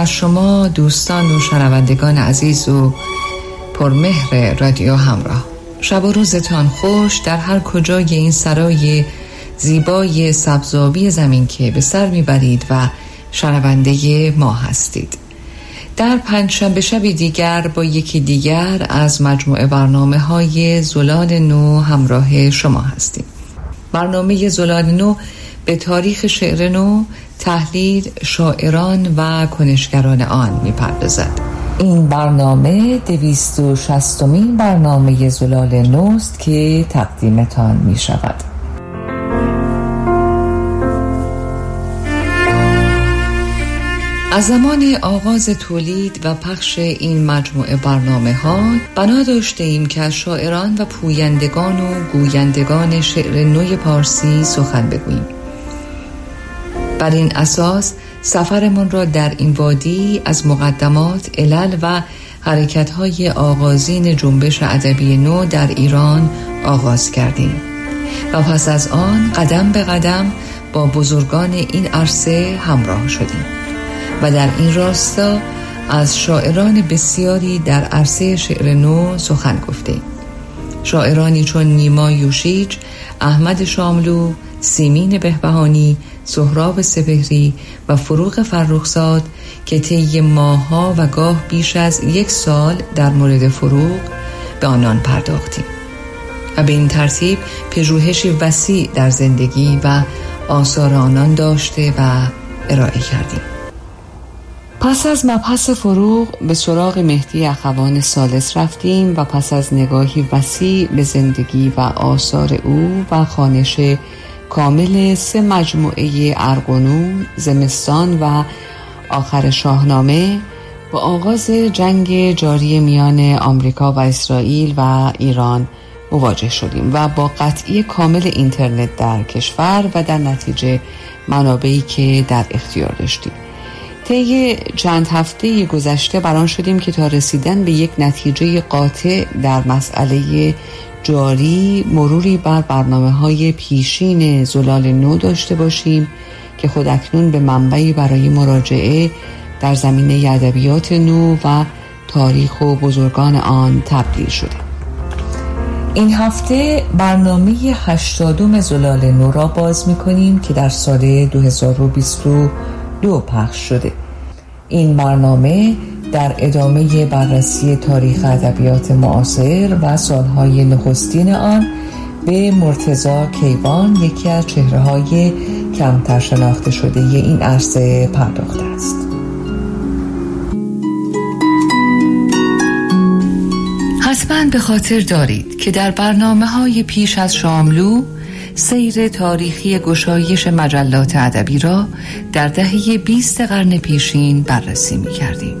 بر شما دوستان و شنوندگان عزیز و پرمهر رادیو همراه. شب و روزتان خوش در هر کجای این سرای زیبای سبزابی زمین که به سر میبرید و شنونده ما هستید. در پنجشنبه شبی دیگر با یکی دیگر از مجموعه برنامه‌های زلال نو همراه شما هستیم. برنامه زلال نو به تاریخ شعر نو، تحلیل شاعران و کنشگران آن می‌پردازد. این برنامه 260مین برنامه زلال نوست که تقدیمتان می‌شود. از زمان آغاز تولید و پخش این مجموعه برنامه‌ها بنا داشته ایم که از شاعران و پویندگان و گویندگان شعر نوی پارسی سخن بگوییم. بر این اساس سفرمان را در این وادی از مقدمات، علل و حرکت‌های آغازین جنبش ادبی نو در ایران آغاز کردیم و پس از آن قدم به قدم با بزرگان این عرصه همراه شدیم و در این راستا از شاعران بسیاری در عرصه شعر نو سخن گفتیم. شاعرانی چون نیما یوشیج، احمد شاملو، سیمین بهبهانی، سهراب سپهری و فروغ فرخزاد که طی ماه‌ها و گاه بیش از 1 سال در مورد فروغ به آنان پرداختیم و به این ترتیب پژوهشی وسیع در زندگی و آثار آنان داشته و ارائه کردیم. پس از مبحث فروغ به سراغ مهدی اخوان ثالث رفتیم و پس از نگاهی وسیع به زندگی و آثار او و خوانش کامل 3 مجموعه ارغنون، زمستان و آخر شاهنامه با آغاز جنگ جاری میان آمریکا و اسرائیل و ایران مواجه شدیم و با قطعی کامل اینترنت در کشور و در نتیجه منابعی که در اختیار داشتیم. طی چند هفته گذشته بران شدیم که تا رسیدن به یک نتیجه قاطع در مسئله جاری مروری بر برنامه‌های پیشین زلال نو داشته باشیم که خود اکنون به منبعی برای مراجعه در زمینه ادبیات نو و تاریخ و بزرگان آن تبدیل شده. این هفته برنامه 80م زلال نو را باز می‌کنیم که در سال 2022 پخش شده. این برنامه در ادامه بررسی تاریخ ادبیات معاصر و سالهای نخستین آن به مرتضی کیوان، یکی از چهره‌های کمتر شناخته شده این عرصه پرداخته است. حتما به خاطر دارید که در برنامه‌های پیش از شاملو سیر تاریخی گشایش مجلات ادبی را در دهه 20 قرن پیشین بررسی می‌کردیم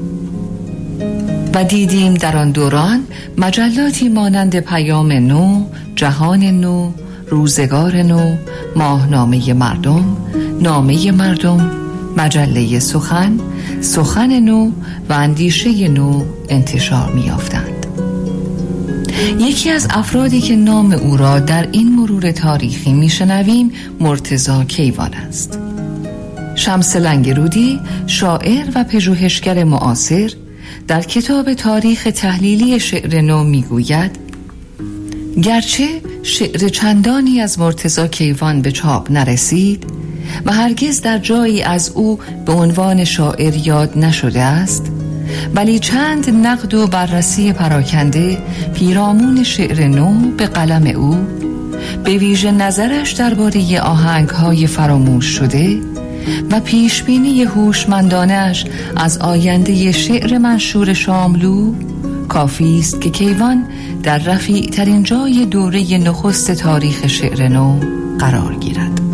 و دیدیم در آن دوران مجلاتی مانند پیام نو، جهان نو، روزگار نو، ماهنامه مردم، نامه مردم، مجله سخن، سخن نو و اندیشه نو انتشار می‌یافتند. یکی از افرادی که نام او را در این مرور تاریخی میشنویم مرتضی کیوان است. شمس لنگرودی، شاعر و پژوهشگر معاصر، در کتاب تاریخ تحلیلی شعر نو میگوید گرچه شعر چندانی از مرتضی کیوان به چاپ نرسید و هرگز در جایی از او به عنوان شاعر یاد نشده است، ولی چند نقد و بررسی پراکنده پیرامون شعر نو به قلم او، به ویژه نظرش درباره آهنگ‌های فراموش شده و پیشبینی هوشمندانه‌اش از آینده شعر منشور شاملو، کافی است که کیوان در رفیع ترین جای دوره نخست تاریخ شعر نو قرار گیرد.